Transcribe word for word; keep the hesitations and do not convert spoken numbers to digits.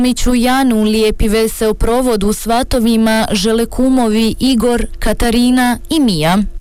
Miću Janu lijepi veseo provod u svatovima žele kumovi Igor, Katarina i Mija.